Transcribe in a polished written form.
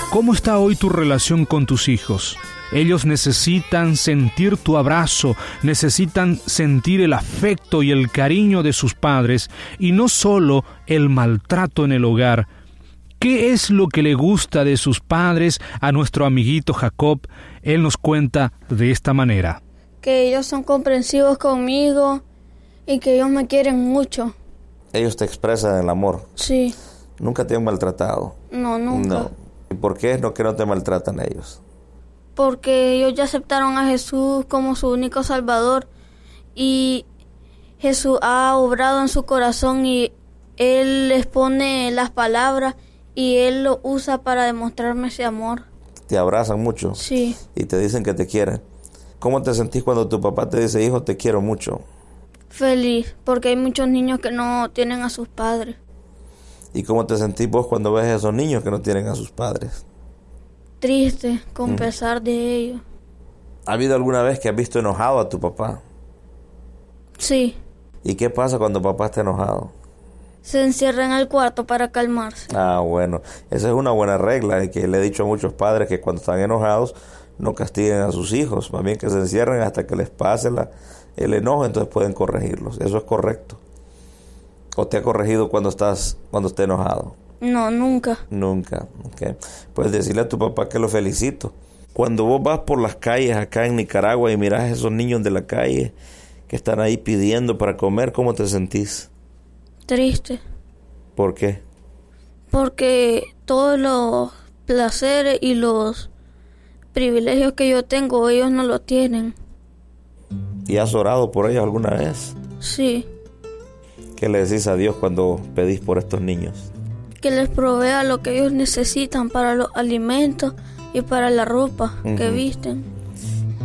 ¿Cómo está hoy tu relación con tus hijos? Ellos necesitan sentir tu abrazo, necesitan sentir el afecto y el cariño de sus padres, y no solo el maltrato en el hogar. ¿Qué es lo que le gusta de sus padres a nuestro amiguito Jacob? Él nos cuenta de esta manera. Que ellos son comprensivos conmigo y que ellos me quieren mucho. Ellos te expresan el amor. Sí. ¿Nunca te han maltratado? No, nunca. No. ¿Y por qué es que no te maltratan ellos? Porque ellos ya aceptaron a Jesús como su único Salvador y Jesús ha obrado en su corazón y Él les pone las palabras y Él lo usa para demostrarme ese amor. ¿Te abrazan mucho? Sí. Y te dicen que te quieren. ¿Cómo te sentís cuando tu papá te dice, hijo, te quiero mucho? Feliz, porque hay muchos niños que no tienen a sus padres. ¿Y cómo te sentís vos cuando ves a esos niños que no tienen a sus padres? Triste, con pesar de ellos. ¿Ha habido alguna vez que has visto enojado a tu papá? Sí. ¿Y qué pasa cuando papá está enojado? Se encierra en el cuarto para calmarse. Ah, bueno, esa es una buena regla que le he dicho a muchos padres que cuando están enojados no castiguen a sus hijos, más bien que se encierren hasta que les pase el enojo, entonces pueden corregirlos. Eso es correcto. ¿O te ha corregido cuando esté enojado? No, nunca. Nunca, ok. Puedes decirle a tu papá que lo felicito. Cuando vos vas por las calles acá en Nicaragua y mirás a esos niños de la calle que están ahí pidiendo para comer, ¿cómo te sentís? Triste. ¿Por qué? Porque todos los placeres y los privilegios que yo tengo, ellos no los tienen. ¿Y has orado por ellos alguna vez? Sí. ¿Qué le decís a Dios cuando pedís por estos niños? Que les provea lo que ellos necesitan para los alimentos y para la ropa que visten.